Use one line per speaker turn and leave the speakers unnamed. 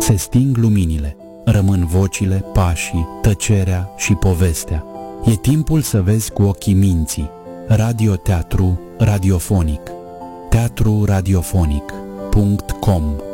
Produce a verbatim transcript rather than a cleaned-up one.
Se sting luminile, rămân vocile, pașii, tăcerea și povestea. E timpul să vezi cu ochii minții. Radioteatru radiofonic. teatru radiofonic punct com